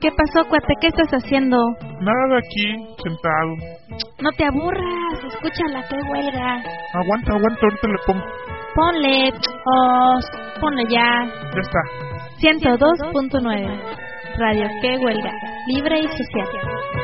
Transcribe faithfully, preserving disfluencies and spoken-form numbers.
¿Qué pasó, cuate? ¿Qué estás haciendo? Nada, aquí, sentado. No te aburras, escúchala, qué huelga. Aguanta, aguanta, ahorita le pongo. Ponle, oh, ponle ya. Ya está. ciento dos punto nueve Radio Qué Huelga, libre y social.